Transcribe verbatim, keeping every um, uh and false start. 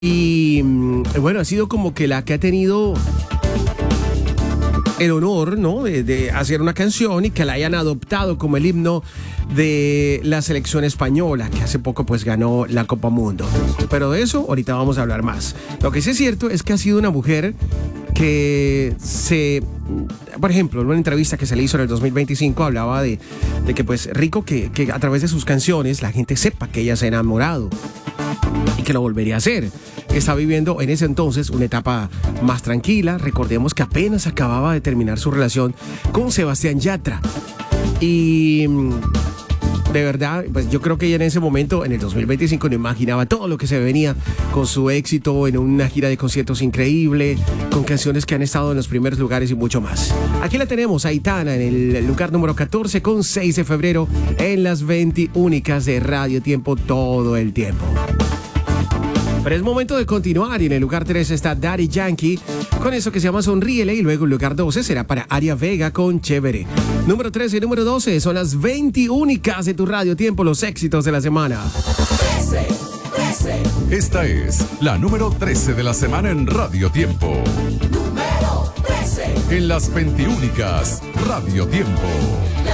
Y bueno, ha sido como que la que ha tenido el honor, ¿no?, de, de hacer una canción y que la hayan adoptado como el himno de la selección española, que hace poco pues ganó la Copa Mundo. Pero de eso ahorita vamos a hablar más. Lo que sí es cierto es que ha sido una mujer que se... Por ejemplo, en una entrevista que se le hizo en el dos mil veinticinco hablaba de, de que pues rico que, que a través de sus canciones la gente sepa que ella se ha enamorado y que lo volvería a hacer. Está viviendo en ese entonces una etapa más tranquila. Recordemos que apenas acababa de terminar su relación con Sebastián Yatra. Y de verdad, pues yo creo que ella en ese momento, en el dos mil veinticinco, no imaginaba todo lo que se venía con su éxito en una gira de conciertos increíble, con canciones que han estado en los primeros lugares y mucho más. Aquí la tenemos, Aitana, en el lugar número catorce, con seis de febrero, en las veinte únicas de Radio Tiempo todo el tiempo. Pero es momento de continuar y en el lugar trece está Daddy Yankee con eso que se llama Sonríele, y luego el lugar doce será para Aria Vega con Chévere. Número trece y número doce son las veinte únicas de tu Radio Tiempo, los éxitos de la semana. trece, trece. Esta es la número trece de la semana en Radio Tiempo. Número trece. En las veinte únicas Radio Tiempo.